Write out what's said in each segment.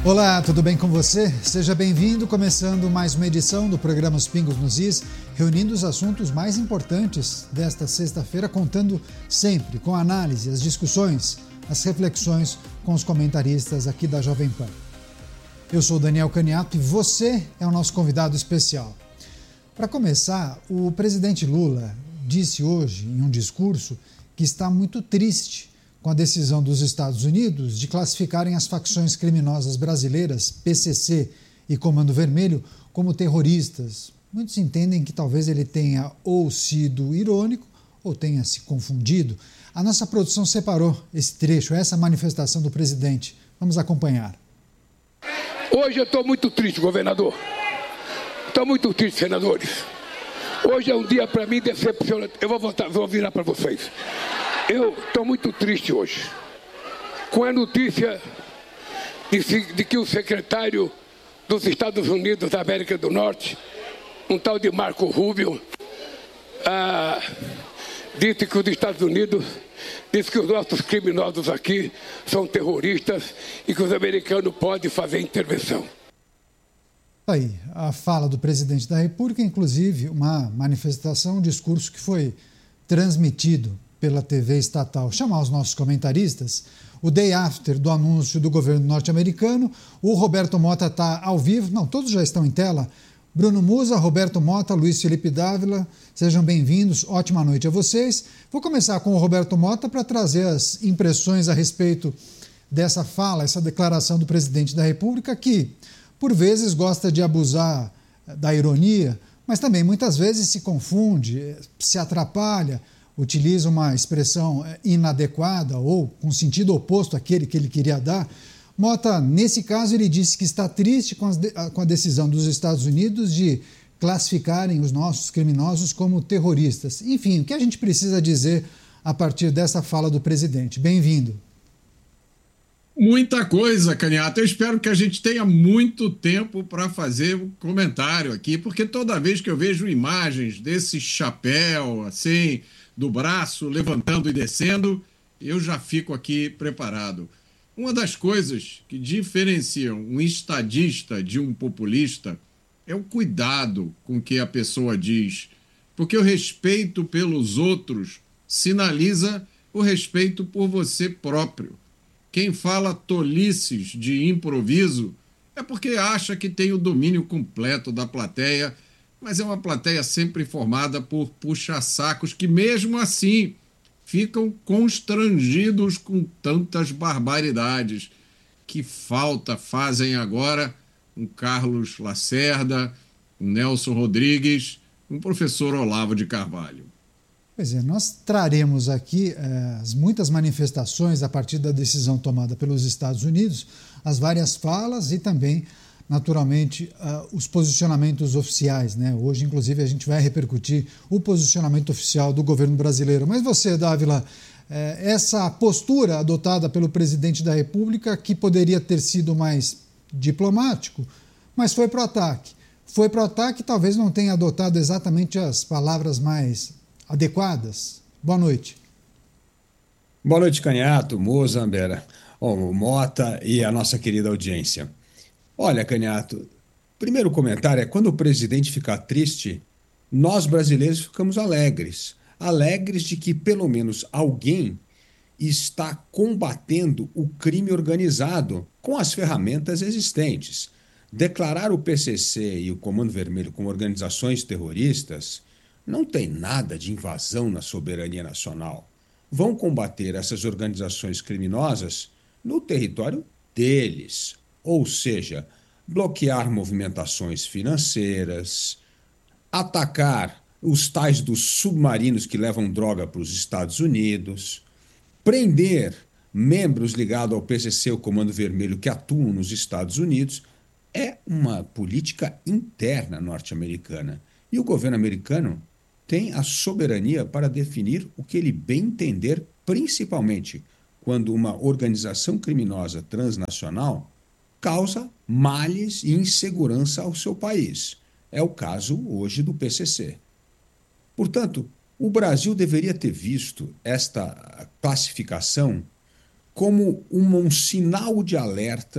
Olá, tudo bem com você? Seja bem-vindo, começando mais uma edição do programa Os Pingos nos Is, reunindo os assuntos mais importantes desta sexta-feira, contando sempre com a análise, as discussões, as reflexões com os comentaristas aqui da Jovem Pan. Eu sou Daniel Caniato e você é o nosso convidado especial. Para começar, o presidente Lula disse hoje, em um discurso, que está muito triste com a decisão dos Estados Unidos de classificarem as facções criminosas brasileiras, PCC e Comando Vermelho, como terroristas. Muitos entendem que talvez ele tenha ou sido irônico ou tenha se confundido. A nossa produção separou esse trecho, essa manifestação do presidente. Vamos acompanhar. Hoje eu estou muito triste, governador. Estou muito triste, senadores. Hoje é um dia para mim decepcionante. Eu vou virar para vocês. Eu estou muito triste hoje com a notícia de que o secretário dos Estados Unidos da América do Norte, um tal de Marco Rubio, disse que os Estados Unidos disse que os nossos criminosos aqui são terroristas e que os americanos podem fazer intervenção. Aí, a fala do presidente da República, inclusive uma manifestação, um discurso que foi transmitido pela TV estatal. Chamar os nossos comentaristas. O day after do anúncio do governo norte-americano. O Roberto Mota está ao vivo. Não, todos já estão em tela. Bruno Musa, Roberto Mota, Luiz Felipe Dávila, sejam bem-vindos. Ótima noite a vocês. Vou começar com o Roberto Mota para trazer as impressões a respeito dessa fala, essa declaração do presidente da República, que, por vezes, gosta de abusar da ironia, mas também muitas vezes se confunde, se atrapalha, utiliza uma expressão inadequada ou com sentido oposto àquele que ele queria dar. Mota, nesse caso, ele disse que está triste com a decisão dos Estados Unidos de classificarem os nossos criminosos como terroristas. Enfim, o que a gente precisa dizer a partir dessa fala do presidente? Bem-vindo. Muita coisa, Caniato. Eu espero que a gente tenha muito tempo para fazer um comentário aqui, porque toda vez que eu vejo imagens desse chapéu, assim, do braço levantando e descendo, eu já fico aqui preparado. Uma das coisas que diferenciam um estadista de um populista é o cuidado com que a pessoa diz, porque o respeito pelos outros sinaliza o respeito por você próprio. Quem fala tolices de improviso é porque acha que tem o domínio completo da plateia, mas é uma plateia sempre formada por puxa-sacos que, mesmo assim, ficam constrangidos com tantas barbaridades. Que falta fazem agora um Carlos Lacerda, um Nelson Rodrigues, um professor Olavo de Carvalho. Pois é, nós traremos aqui as muitas manifestações a partir da decisão tomada pelos Estados Unidos, as várias falas e também, naturalmente, os posicionamentos oficiais, né? Hoje, inclusive, a gente vai repercutir o posicionamento oficial do governo brasileiro. Mas você, Dávila, essa postura adotada pelo presidente da República, que poderia ter sido mais diplomático, mas foi para o ataque. Foi para o ataque, talvez não tenha adotado exatamente as palavras mais adequadas. Boa noite. Boa noite, Caniato, Moza, Ambera, Mota e a nossa querida audiência. Olha, Caniato, primeiro comentário é quando o presidente ficar triste, nós brasileiros ficamos alegres. Alegres de que pelo menos alguém está combatendo o crime organizado com as ferramentas existentes. Declarar o PCC e o Comando Vermelho como organizações terroristas não tem nada de invasão na soberania nacional. Vão combater essas organizações criminosas no território deles, ou seja, bloquear movimentações financeiras, atacar os tais dos submarinos que levam droga para os Estados Unidos, prender membros ligados ao PCC, o Comando Vermelho, que atuam nos Estados Unidos. É uma política interna norte-americana. E o governo americano tem a soberania para definir o que ele bem entender, principalmente quando uma organização criminosa transnacional causa males e insegurança ao seu país. É o caso hoje do PCC. Portanto, o Brasil deveria ter visto esta classificação como um sinal de alerta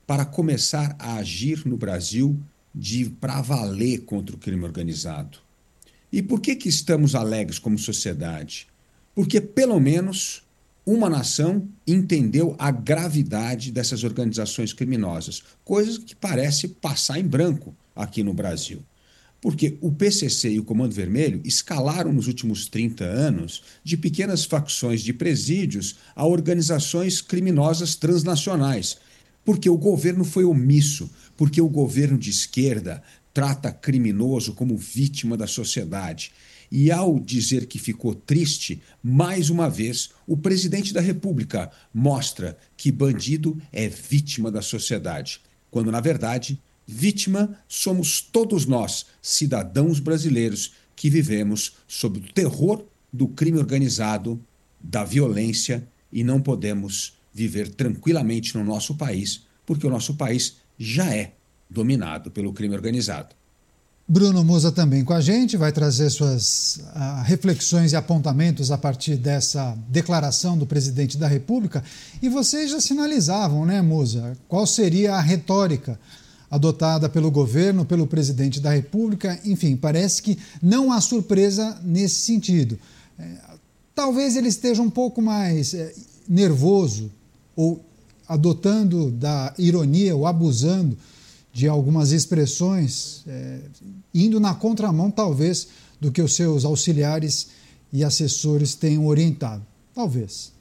para começar a agir no Brasil para valer contra o crime organizado. E por que estamos alegres como sociedade? Porque, pelo menos, uma nação entendeu a gravidade dessas organizações criminosas, coisa que parece passar em branco aqui no Brasil. Porque o PCC e o Comando Vermelho escalaram nos últimos 30 anos de pequenas facções de presídios a organizações criminosas transnacionais, porque o governo foi omisso, porque o governo de esquerda trata criminoso como vítima da sociedade. E ao dizer que ficou triste, mais uma vez, o presidente da República mostra que bandido é vítima da sociedade, quando, na verdade, vítima somos todos nós, cidadãos brasileiros, que vivemos sob o terror do crime organizado, da violência, e não podemos viver tranquilamente no nosso país, porque o nosso país já é dominado pelo crime organizado. Bruno Musa também com a gente, vai trazer suas reflexões e apontamentos a partir dessa declaração do presidente da República. E vocês já sinalizavam, né, Musa, qual seria a retórica adotada pelo governo, pelo presidente da República. Enfim, parece que não há surpresa nesse sentido. Talvez ele esteja um pouco mais nervoso ou adotando da ironia ou abusando de algumas expressões, indo na contramão, talvez, do que os seus auxiliares e assessores tenham orientado. Talvez.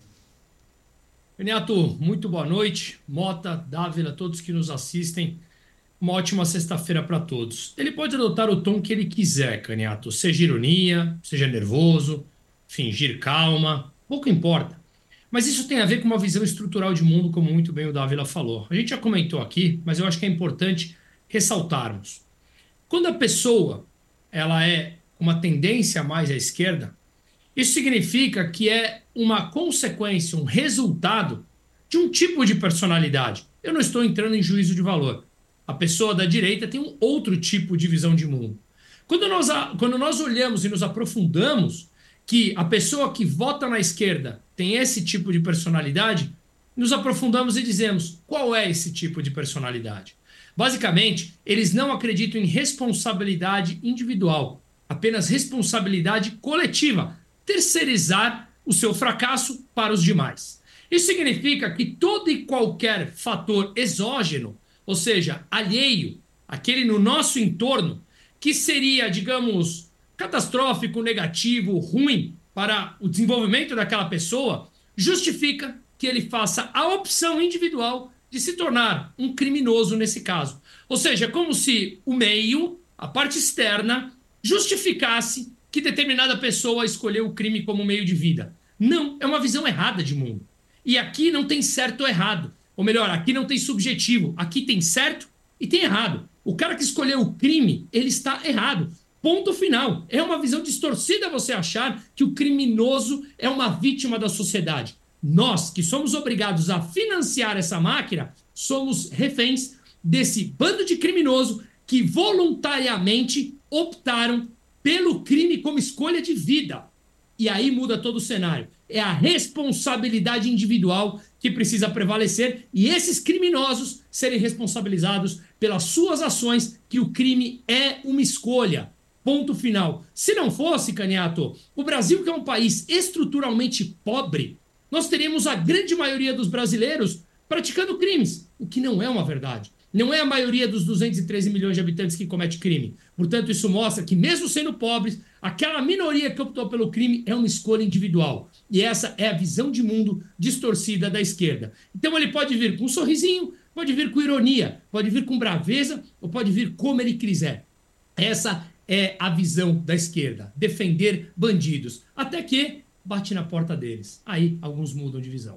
Caniato, muito boa noite. Mota, Dávila, todos que nos assistem. Uma ótima sexta-feira para todos. Ele pode adotar o tom que ele quiser, Caniato. Seja ironia, seja nervoso, fingir calma, pouco importa. Mas isso tem a ver com uma visão estrutural de mundo, como muito bem o Dávila falou. A gente já comentou aqui, mas eu acho que é importante ressaltarmos. Quando a pessoa ela é uma tendência mais à esquerda, isso significa que é uma consequência, um resultado de um tipo de personalidade. Eu não estou entrando em juízo de valor. A pessoa da direita tem um outro tipo de visão de mundo. Quando nós olhamos e nos aprofundamos que a pessoa que vota na esquerda tem esse tipo de personalidade, nos aprofundamos e dizemos qual é esse tipo de personalidade. Basicamente, eles não acreditam em responsabilidade individual, apenas responsabilidade coletiva, terceirizar o seu fracasso para os demais. Isso significa que todo e qualquer fator exógeno, ou seja, alheio, aquele no nosso entorno, que seria, digamos, catastrófico, negativo, ruim para o desenvolvimento daquela pessoa, justifica que ele faça a opção individual de se tornar um criminoso nesse caso. Ou seja, como se o meio, a parte externa, justificasse que determinada pessoa escolheu o crime como meio de vida. Não, é uma visão errada de mundo. E aqui não tem certo ou errado. Ou melhor, aqui não tem subjetivo. Aqui tem certo e tem errado. O cara que escolheu o crime, ele está errado. Ponto final. É uma visão distorcida você achar que o criminoso é uma vítima da sociedade. Nós, que somos obrigados a financiar essa máquina, somos reféns desse bando de criminoso que voluntariamente optaram pelo crime como escolha de vida. E aí muda todo o cenário. É a responsabilidade individual que precisa prevalecer e esses criminosos serem responsabilizados pelas suas ações, que o crime é uma escolha. Ponto final. Se não fosse, Caniato, o Brasil, que é um país estruturalmente pobre, nós teríamos a grande maioria dos brasileiros praticando crimes, o que não é uma verdade. Não é a maioria dos 213 milhões de habitantes que comete crime. Portanto, isso mostra que, mesmo sendo pobres, aquela minoria que optou pelo crime é uma escolha individual. E essa é a visão de mundo distorcida da esquerda. Então ele pode vir com um sorrisinho, pode vir com ironia, pode vir com braveza ou pode vir como ele quiser. Essa é a visão da esquerda, defender bandidos, até que bate na porta deles. Aí alguns mudam de visão.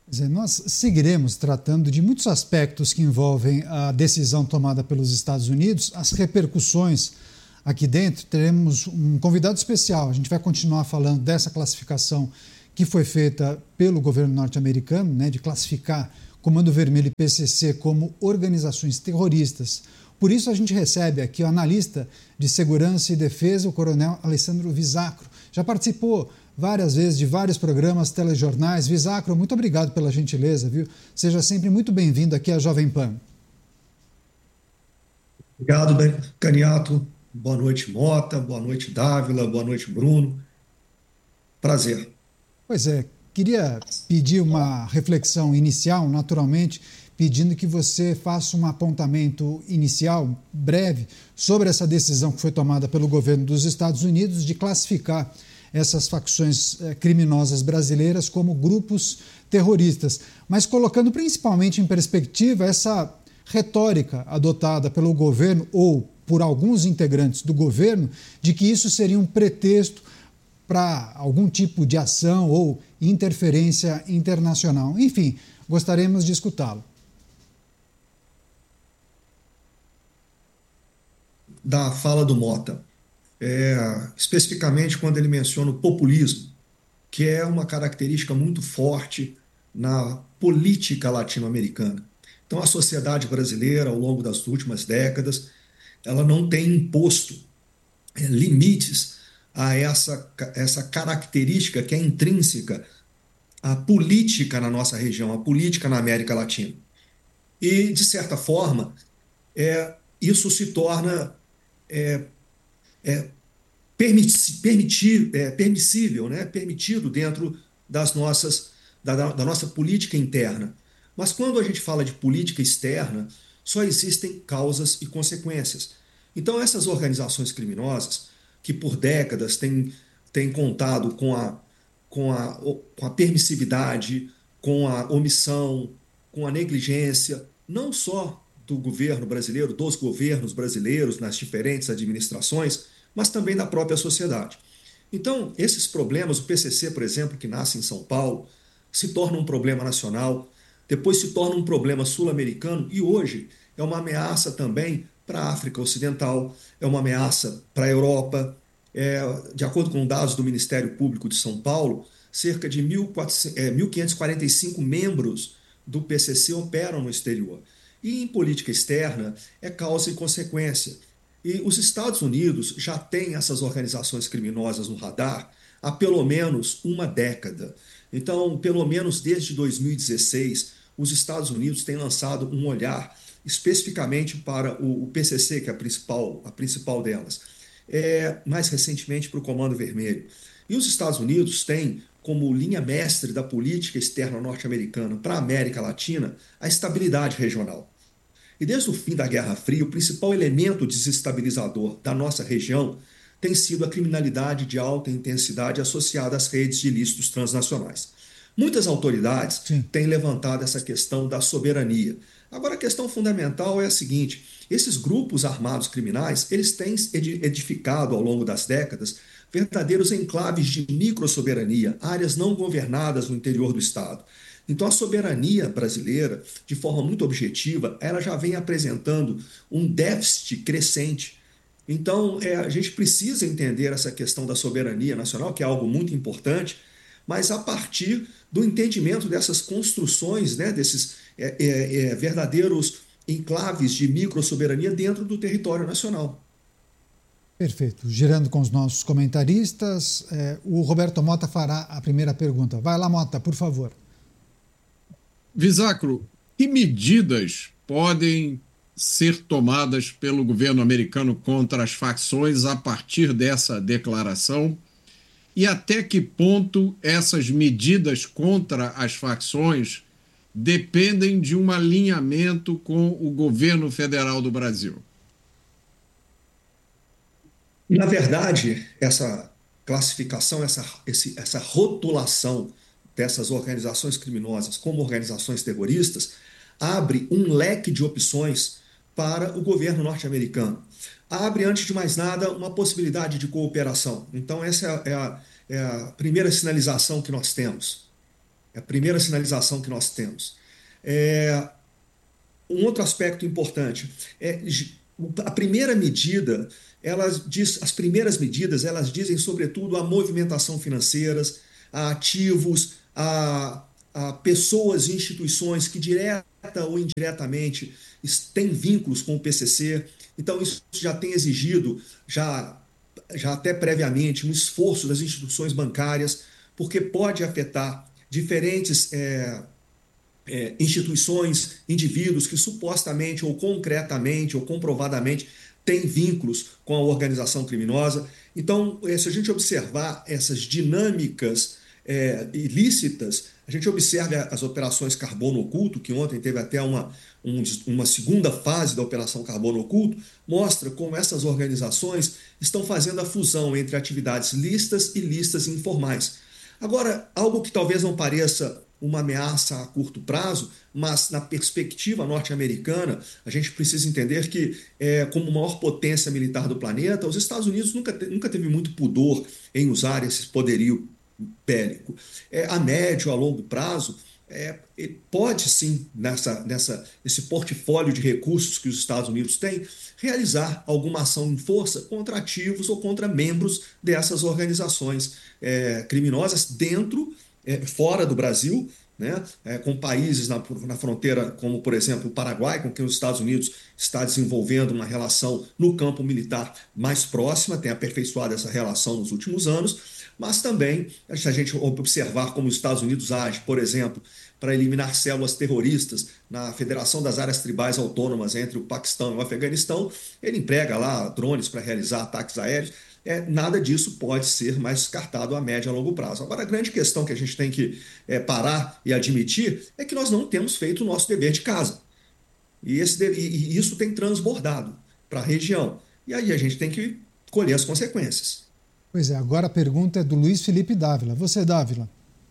Nós seguiremos tratando de muitos aspectos que envolvem a decisão tomada pelos Estados Unidos, as repercussões aqui dentro. Teremos um convidado especial. A gente vai continuar falando dessa classificação que foi feita pelo governo norte-americano, né, de classificar Comando Vermelho e PCC como organizações terroristas. Por isso a gente recebe aqui o analista de segurança e defesa, o coronel Alessandro Visacro. Já participou várias vezes, de vários programas, telejornais. Visacro, muito obrigado pela gentileza, viu? Seja sempre muito bem-vindo aqui à Jovem Pan. Obrigado, Caniato. Boa noite, Mota. Boa noite, Dávila. Boa noite, Bruno. Prazer. Pois é, queria pedir uma reflexão inicial, naturalmente, pedindo que você faça um apontamento inicial, breve, sobre essa decisão que foi tomada pelo governo dos Estados Unidos de classificar essas facções criminosas brasileiras como grupos terroristas, mas colocando principalmente em perspectiva essa retórica adotada pelo governo ou por alguns integrantes do governo de que isso seria um pretexto para algum tipo de ação ou interferência internacional. Enfim, gostaríamos de escutá-lo. Da fala do Mota, especificamente quando ele menciona o populismo, que é uma característica muito forte na política latino-americana. Então, a sociedade brasileira, ao longo das últimas décadas, ela não tem imposto limites a essa característica que é intrínseca à política na nossa região, à política na América Latina. E, de certa forma, isso se torna permissível, né? Permitido dentro da nossa política interna. Mas quando a gente fala de política externa, só existem causas e consequências. Então, essas organizações criminosas, que por décadas têm contado com a permissividade, com a omissão, com a negligência, não só do governo brasileiro, dos governos brasileiros nas diferentes administrações, mas também da própria sociedade. Então, esses problemas, o PCC, por exemplo, que nasce em São Paulo, se torna um problema nacional, depois se torna um problema sul-americano e hoje é uma ameaça também para a África Ocidental, é uma ameaça para a Europa. De acordo com dados do Ministério Público de São Paulo, cerca de 1.545 membros do PCC operam no exterior. E em política externa é causa e consequência. E os Estados Unidos já têm essas organizações criminosas no radar há pelo menos uma década. Então, pelo menos desde 2016, os Estados Unidos têm lançado um olhar especificamente para o PCC, que é a principal delas. Mais recentemente para o Comando Vermelho. E os Estados Unidos têm como linha mestre da política externa norte-americana para a América Latina a estabilidade regional. E desde o fim da Guerra Fria, o principal elemento desestabilizador da nossa região tem sido a criminalidade de alta intensidade associada às redes de ilícitos transnacionais. Muitas autoridades têm levantado essa questão da soberania. Agora, a questão fundamental é a seguinte: esses grupos armados criminais, eles têm edificado ao longo das décadas verdadeiros enclaves de microsoberania, áreas não governadas no interior do Estado. Então, a soberania brasileira, de forma muito objetiva, ela já vem apresentando um déficit crescente. Então, a gente precisa entender essa questão da soberania nacional, que é algo muito importante, mas a partir do entendimento dessas construções, né, desses verdadeiros enclaves de microsoberania dentro do território nacional. Perfeito. Girando com os nossos comentaristas, o Roberto Mota fará a primeira pergunta. Vai lá, Mota, por favor. Visacro, que medidas podem ser tomadas pelo governo americano contra as facções a partir dessa declaração? E até que ponto essas medidas contra as facções dependem de um alinhamento com o governo federal do Brasil? Na verdade, essa classificação, essa rotulação dessas organizações criminosas como organizações terroristas abre um leque de opções para o governo norte-americano. Abre, antes de mais nada, uma possibilidade de cooperação. Então, essa é a primeira sinalização que nós temos. Um outro aspecto importante a primeira medida, as primeiras medidas, elas dizem sobretudo a movimentação financeiras, a ativos, a pessoas e instituições que direta ou indiretamente têm vínculos com o PCC. Então, isso já tem exigido já até previamente um esforço das instituições bancárias, porque pode afetar diferentes instituições, indivíduos que supostamente ou concretamente ou comprovadamente têm vínculos com a organização criminosa. Então, se a gente observar essas dinâmicas ilícitas, a gente observa as operações Carbono Oculto, que ontem teve até uma segunda fase da Operação Carbono Oculto, mostra como essas organizações estão fazendo a fusão entre atividades lícitas e lícitas informais. Agora, algo que talvez não pareça uma ameaça a curto prazo, mas na perspectiva norte-americana, a gente precisa entender que, como maior potência militar do planeta, os Estados Unidos nunca teve muito pudor em usar esse poderio bélico. A médio, a longo prazo, pode sim, nesse portfólio de recursos que os Estados Unidos têm, realizar alguma ação em força contra ativos ou contra membros dessas organizações criminosas fora do Brasil, né, com países na fronteira, como, por exemplo, o Paraguai, com quem os Estados Unidos está desenvolvendo uma relação no campo militar mais próxima, tem aperfeiçoado essa relação nos últimos anos, mas também, se a gente observar como os Estados Unidos age, por exemplo, para eliminar células terroristas na Federação das Áreas Tribais Autônomas entre o Paquistão e o Afeganistão, ele emprega lá drones para realizar ataques aéreos. Nada disso pode ser mais descartado a médio e a longo prazo. Agora, a grande questão que a gente tem que parar e admitir é que nós não temos feito o nosso dever de casa. E isso tem transbordado para a região. E aí a gente tem que colher as consequências. Pois é, agora a pergunta é do Luiz Felipe Dávila. Você, Dávila.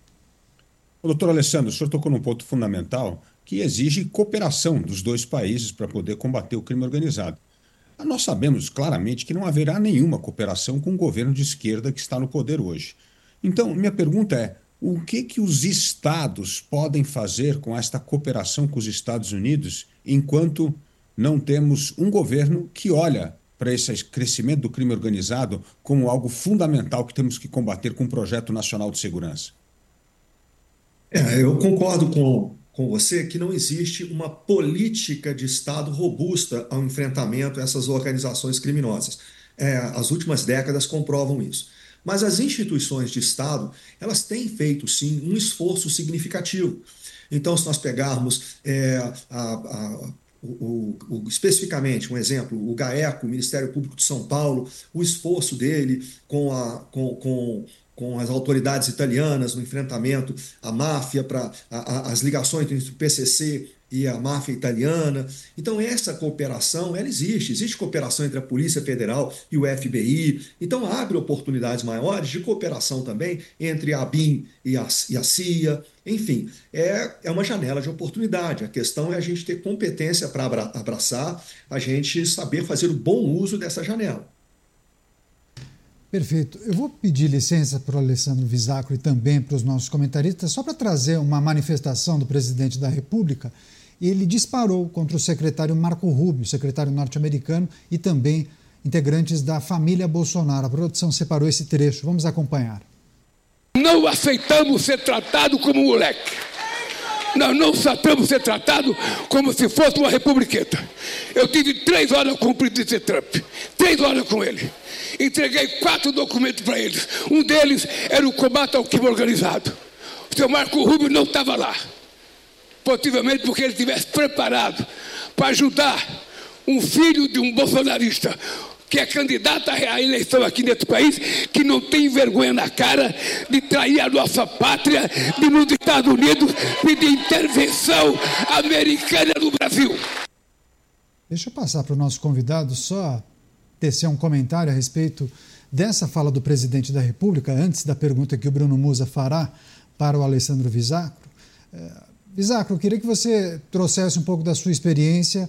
Doutor Alessandro, o senhor tocou num ponto fundamental que exige cooperação dos dois países para poder combater o crime organizado. Nós sabemos claramente que não haverá nenhuma cooperação com o governo de esquerda que está no poder hoje. Então, minha pergunta é, o que os estados podem fazer com esta cooperação com os Estados Unidos enquanto não temos um governo que olha para esse crescimento do crime organizado como algo fundamental que temos que combater com um projeto nacional de segurança? Eu concordo com você que não existe uma política de Estado robusta ao enfrentamento a essas organizações criminosas. As últimas décadas comprovam isso. Mas as instituições de Estado, elas têm feito, sim, um esforço significativo. Então, se nós pegarmos especificamente um exemplo, o GAECO, o Ministério Público de São Paulo, o esforço dele com as autoridades italianas no enfrentamento à máfia, as ligações entre o PCC e a máfia italiana. Então, essa cooperação, ela existe cooperação entre a Polícia Federal e o FBI. Então, abre oportunidades maiores de cooperação também entre a ABIN e a CIA. Enfim, é uma janela de oportunidade. A questão é a gente ter competência para abraçar, a gente saber fazer o bom uso dessa janela. Perfeito. Eu vou pedir licença para o Alessandro Visacro e também para os nossos comentaristas, só para trazer uma manifestação do presidente da República. Ele disparou contra o secretário Marco Rubio, secretário norte-americano, e também integrantes da família Bolsonaro. A produção separou esse trecho. Vamos acompanhar. Não aceitamos ser tratado como moleque. Nós não aceitamos ser tratado como se fosse uma republiqueta. Eu tive 3 horas com o presidente Trump. 3 horas com ele. Entreguei 4 documentos para eles. Um deles era o combate ao crime organizado. O senhor Marco Rubio não estava lá. Possivelmente porque ele estivesse preparado para ajudar um filho de um bolsonarista que é candidato à eleição aqui nesse país, que não tem vergonha na cara de trair a nossa pátria, de nos Estados Unidos pedir intervenção americana no Brasil. Deixa eu passar para o nosso convidado só tecer um comentário a respeito dessa fala do presidente da República, antes da pergunta que o Bruno Musa fará para o Alessandro Visacro. Visacro, eu queria que você trouxesse um pouco da sua experiência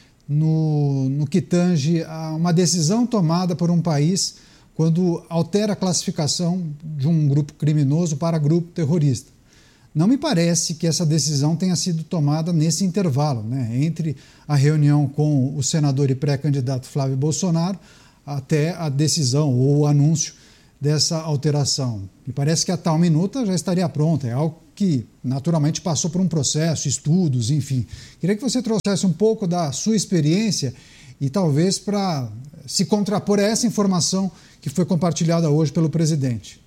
no que tange a uma decisão tomada por um país quando altera a classificação de um grupo criminoso para grupo terrorista. Não me parece que essa decisão tenha sido tomada nesse intervalo, né? Entre a reunião com o senador e pré-candidato Flávio Bolsonaro até a decisão ou o anúncio dessa alteração. Me parece que a tal minuta já estaria pronta, é algo que naturalmente passou por um processo, estudos, enfim. Queria que você trouxesse um pouco da sua experiência e talvez para se contrapor a essa informação que foi compartilhada hoje pelo presidente?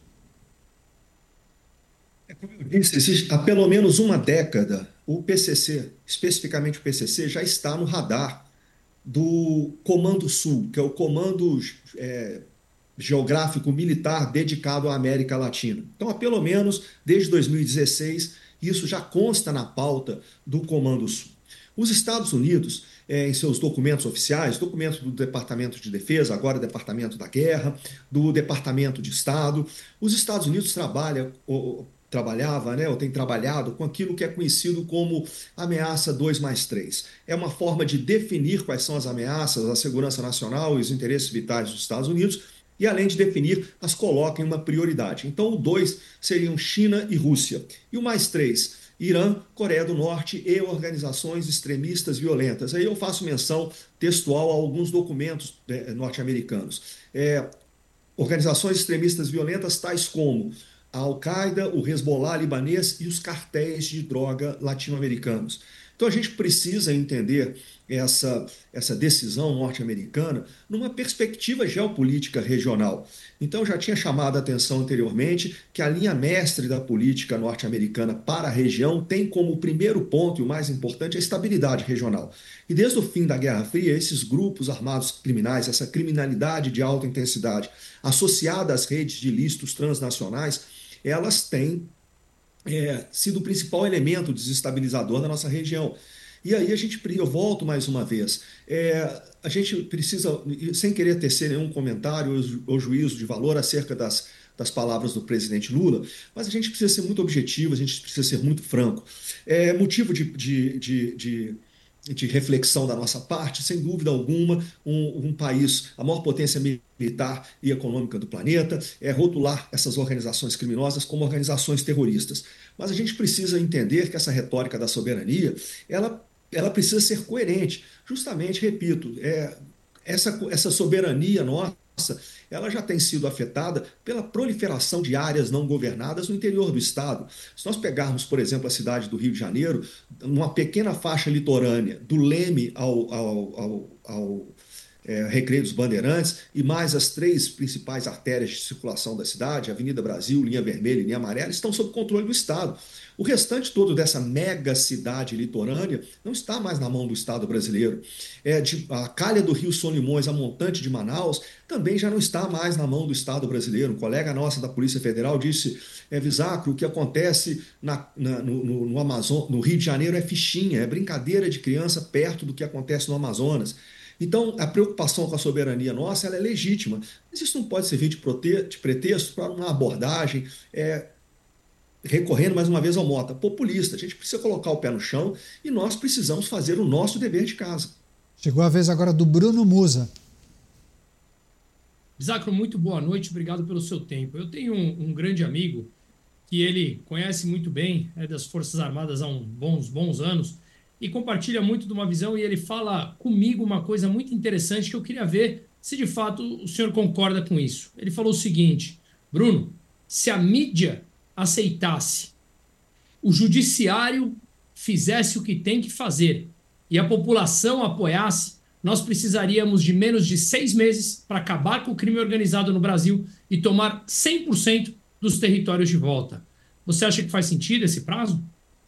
Como eu disse, existe há pelo menos uma década, o PCC, especificamente o PCC, já está no radar do Comando Sul, que é o Comando Geográfico Militar dedicado à América Latina. Então, há pelo menos desde 2016, isso já consta na pauta do Comando Sul. Os Estados Unidos, em seus documentos oficiais, documentos do Departamento de Defesa, agora Departamento da Guerra, do Departamento de Estado, os Estados Unidos trabalhava, né, ou tem trabalhado com aquilo que é conhecido como ameaça 2+3. É uma forma de definir quais são as ameaças à segurança nacional e os interesses vitais dos Estados Unidos e, além de definir, as coloca em uma prioridade. Então, o 2 seriam China e Rússia. E o +3, Irã, Coreia do Norte e organizações extremistas violentas. Aí eu faço menção textual a alguns documentos norte-americanos. Organizações extremistas violentas tais como a Al-Qaeda, o Hezbollah libanês e os cartéis de droga latino-americanos. Então a gente precisa entender essa decisão norte-americana numa perspectiva geopolítica regional. Então eu já tinha chamado a atenção anteriormente que a linha mestre da política norte-americana para a região tem como primeiro ponto e o mais importante a estabilidade regional. E desde o fim da Guerra Fria, esses grupos armados criminais, essa criminalidade de alta intensidade associada às redes de ilícitos transnacionais, elas têm sido o principal elemento desestabilizador da nossa região. E aí eu volto mais uma vez, a gente precisa, sem querer tecer nenhum comentário ou juízo de valor acerca das palavras do presidente Lula, mas a gente precisa ser muito objetivo, a gente precisa ser muito franco. Motivo de reflexão da nossa parte, sem dúvida alguma, um país, a maior potência militar e econômica do planeta, rotular essas organizações criminosas como organizações terroristas. Mas a gente precisa entender que essa retórica da soberania, ela precisa ser coerente. Justamente, repito, essa soberania nossa, ela já tem sido afetada pela proliferação de áreas não governadas no interior do estado. Se nós pegarmos, por exemplo, a cidade do Rio de Janeiro, uma pequena faixa litorânea, do Leme ao Recreio dos Bandeirantes, e mais as 3 principais artérias de circulação da cidade, Avenida Brasil, linha vermelha e linha amarela, estão sob controle do estado. O restante todo dessa mega cidade litorânea não está mais na mão do Estado brasileiro. A calha do Rio Solimões, a montante de Manaus, também já não está mais na mão do Estado brasileiro. Um colega nossa da Polícia Federal disse, Visacro, o que acontece no Rio de Janeiro é fichinha, é brincadeira de criança perto do que acontece no Amazonas. Então, a preocupação com a soberania nossa ela é legítima, mas isso não pode servir de pretexto para uma abordagem recorrendo mais uma vez ao Mota, populista. A gente precisa colocar o pé no chão e nós precisamos fazer o nosso dever de casa. Chegou a vez agora do Bruno Musa. Zacro, muito boa noite, obrigado pelo seu tempo. Eu tenho um grande amigo que ele conhece muito bem, é das Forças Armadas há bons anos, e compartilha muito de uma visão, e ele fala comigo uma coisa muito interessante que eu queria ver se de fato o senhor concorda com isso. Ele falou o seguinte: Bruno, se a mídia aceitasse, o judiciário fizesse o que tem que fazer e a população apoiasse, nós precisaríamos de menos de 6 meses para acabar com o crime organizado no Brasil e tomar 100% dos territórios de volta. Você acha que faz sentido esse prazo?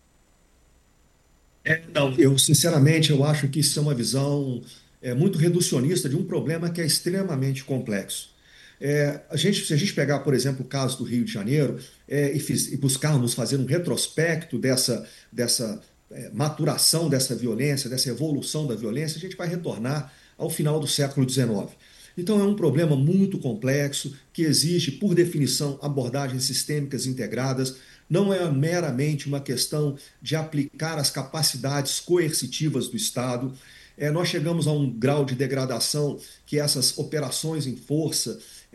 Não, sinceramente eu acho que isso é uma visão muito reducionista de um problema que é extremamente complexo. Se a gente pegar, por exemplo, o caso do Rio de Janeiro e buscarmos fazer um retrospecto dessa maturação dessa violência, dessa evolução da violência, a gente vai retornar ao final do século XIX. Então é um problema muito complexo que exige, por definição, abordagens sistêmicas integradas. Não é meramente uma questão de aplicar as capacidades coercitivas do Estado. Nós chegamos a um grau de degradação que essas operações em força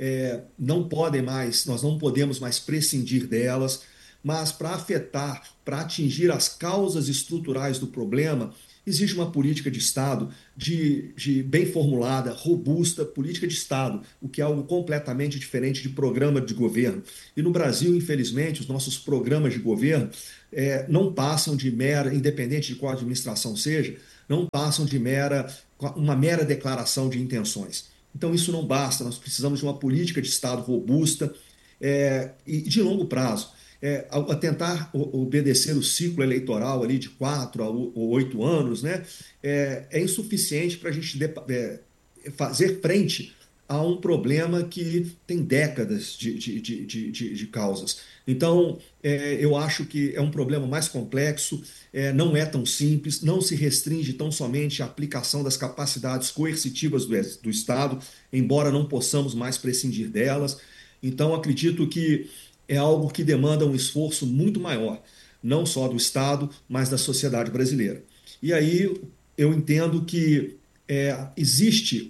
nós não podemos mais prescindir delas, mas para atingir as causas estruturais do problema, exige uma política de Estado bem formulada, robusta, política de Estado, o que é algo completamente diferente de programa de governo. E no Brasil, infelizmente, os nossos programas de governo não passam de independente de qual administração seja, não passam de uma mera declaração de intenções. Então isso não basta, nós precisamos de uma política de Estado robusta e de longo prazo. A tentar obedecer o ciclo eleitoral ali de 4 a 8 anos, né, é insuficiente para a gente fazer frente a um problema que tem décadas de causas. Então, eu acho que é um problema mais complexo, não é tão simples, não se restringe tão somente à aplicação das capacidades coercitivas do Estado, embora não possamos mais prescindir delas. Então, acredito que é algo que demanda um esforço muito maior, não só do Estado, mas da sociedade brasileira. E aí eu entendo que existe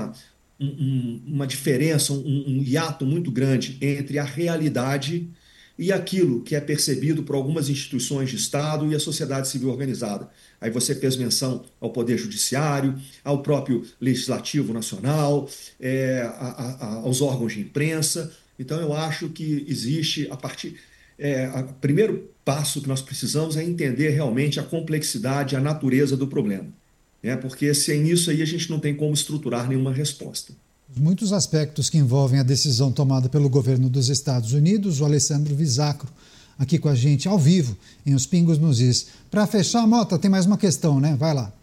uma diferença, um hiato muito grande entre a realidade e aquilo que é percebido por algumas instituições de Estado e a sociedade civil organizada. Aí você fez menção ao Poder Judiciário, ao próprio Legislativo Nacional, aos órgãos de imprensa. Então, eu acho que existe, o primeiro passo que nós precisamos é entender realmente a complexidade, a natureza do problema. Porque sem isso aí a gente não tem como estruturar nenhuma resposta. Muitos aspectos que envolvem a decisão tomada pelo governo dos Estados Unidos, o Alessandro Visacro, aqui com a gente ao vivo, em Os Pingos nos Is. Para fechar, Mota, tem mais uma questão, né? Vai lá.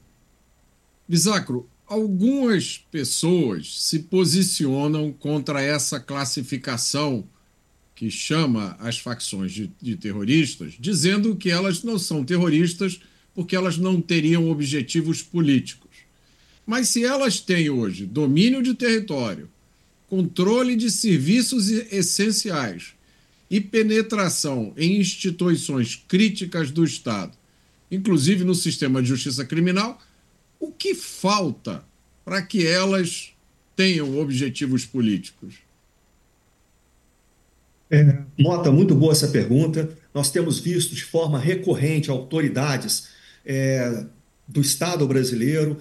Visacro, algumas pessoas se posicionam contra essa classificação que chama as facções de terroristas, dizendo que elas não são terroristas porque elas não teriam objetivos políticos. Mas se elas têm hoje domínio de território, controle de serviços essenciais e penetração em instituições críticas do Estado, inclusive no sistema de justiça criminal, o que falta para que elas tenham objetivos políticos? Mota, muito boa essa pergunta. Nós temos visto de forma recorrente autoridades do Estado brasileiro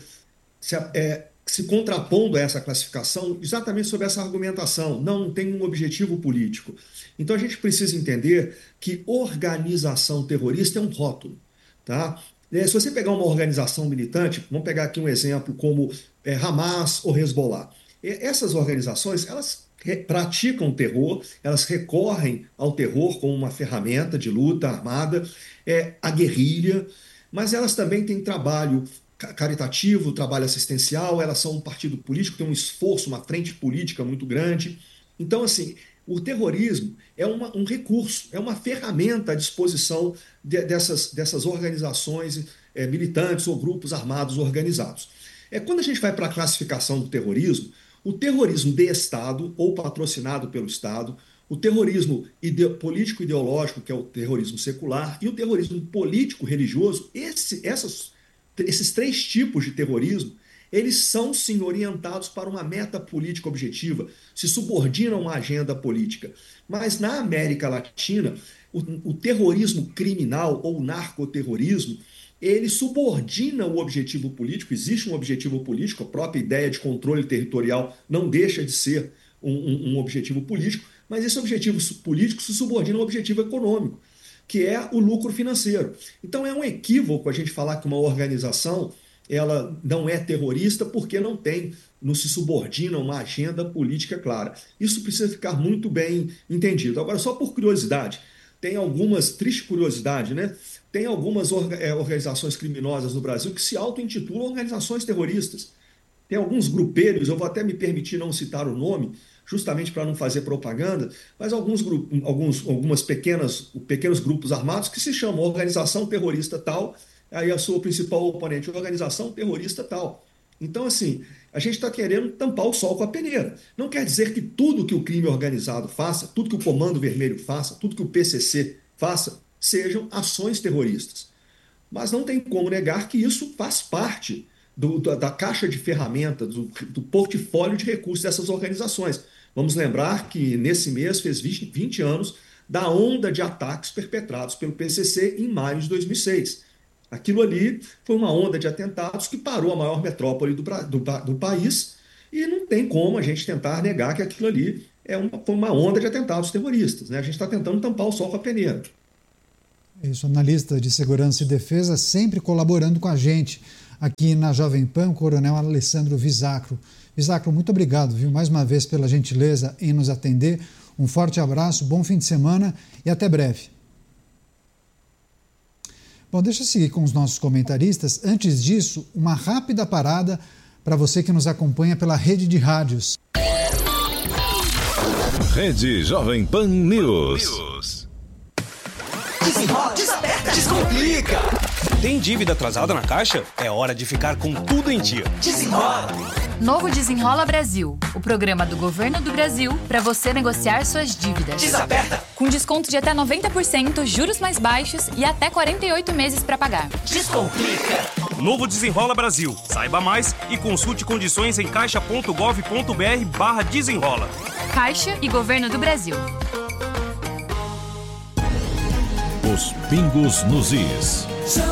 se contrapondo a essa classificação exatamente sobre essa argumentação. Não tem um objetivo político. Então a gente precisa entender que organização terrorista é um rótulo, tá? Se você pegar uma organização militante, vamos pegar aqui um exemplo como Hamas ou Hezbollah. Essas organizações, elas praticam terror, elas recorrem ao terror como uma ferramenta de luta armada, a guerrilha, mas elas também têm trabalho caritativo, trabalho assistencial, elas são um partido político, tem um esforço, uma frente política muito grande. Então, assim, o terrorismo é um recurso, é uma ferramenta à disposição dessas organizações militantes ou grupos armados organizados. Quando a gente vai para a classificação do terrorismo, o terrorismo de Estado ou patrocinado pelo Estado, o terrorismo político-ideológico, que é o terrorismo secular, e o terrorismo político-religioso, esses três tipos de terrorismo, eles são sim orientados para uma meta política objetiva, se subordinam à agenda política. Mas na América Latina, o terrorismo criminal ou narcoterrorismo, ele subordina o objetivo político, existe um objetivo político, a própria ideia de controle territorial não deixa de ser um objetivo político, mas esse objetivo político se subordina ao objetivo econômico, que é o lucro financeiro. Então é um equívoco a gente falar que uma organização ela não é terrorista porque não se subordina a uma agenda política clara. Isso precisa ficar muito bem entendido. Agora, só por curiosidade, triste curiosidade, né? Tem algumas organizações criminosas no Brasil que se auto-intitulam organizações terroristas. Tem alguns grupelhos, eu vou até me permitir não citar o nome, justamente para não fazer propaganda, mas algumas pequenos grupos armados que se chamam organização terrorista tal, aí a sua principal oponente, organização terrorista tal. Então, assim, a gente está querendo tampar o sol com a peneira. Não quer dizer que tudo que o crime organizado faça, tudo que o Comando Vermelho faça, tudo que o PCC faça, sejam ações terroristas. Mas não tem como negar que isso faz parte da caixa de ferramentas, do portfólio de recursos dessas organizações. Vamos lembrar que nesse mês fez 20 anos da onda de ataques perpetrados pelo PCC em maio de 2006. Aquilo ali foi uma onda de atentados que parou a maior metrópole do país e não tem como a gente tentar negar que aquilo ali foi uma onda de atentados terroristas, né? A gente está tentando tampar o sol com a peneira. Isso, analista de segurança e defesa sempre colaborando com a gente aqui na Jovem Pan, o coronel Alessandro Visacro. Pisaclo, muito obrigado, viu, mais uma vez pela gentileza em nos atender. Um forte abraço, bom fim de semana e até breve. Bom, deixa eu seguir com os nossos comentaristas. Antes disso, uma rápida parada para você que nos acompanha pela rede de rádios. Rede Jovem Pan News. Desenrola, desaperta, descomplica. Tem dívida atrasada na Caixa? É hora de ficar com tudo em dia. Desenrola. Novo Desenrola Brasil, o programa do Governo do Brasil para você negociar suas dívidas. Desaperta. Com desconto de até 90%, juros mais baixos e até 48 meses para pagar. Descomplica. Novo Desenrola Brasil. Saiba mais e consulte condições em caixa.gov.br/desenrola. Caixa e Governo do Brasil. Os pingos nos is.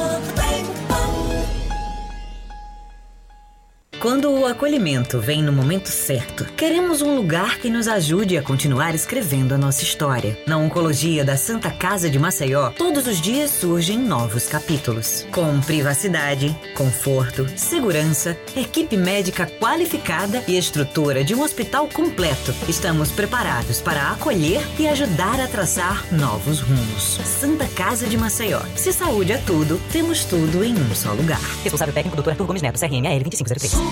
Quando o acolhimento vem no momento certo, queremos um lugar que nos ajude a continuar escrevendo a nossa história. Na Oncologia da Santa Casa de Maceió, todos os dias surgem novos capítulos. Com privacidade, conforto, segurança, equipe médica qualificada e estrutura de um hospital completo, estamos preparados para acolher e ajudar a traçar novos rumos. Santa Casa de Maceió. Se saúde é tudo, temos tudo em um só lugar. Responsável técnico, Dr. Arthur Gomes Neto, CRM AL 2503.